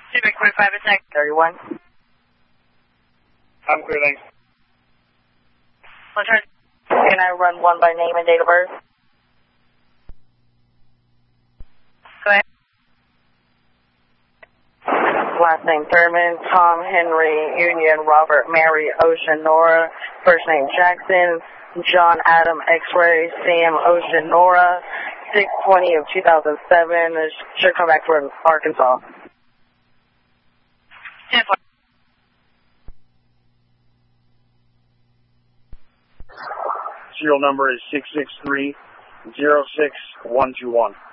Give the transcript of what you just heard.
Civic 45 attack 31. I'm clear, thanks. Can I run one by name and date of birth? Go ahead. Last name Thurman, Tom, Henry, Union, Robert, Mary, Ocean, Nora. First name Jackson, John, Adam, X-Ray, Sam, Ocean, Nora. 6/20 of 2007. It should come back from Arkansas. 10. Serial number is 663-06121.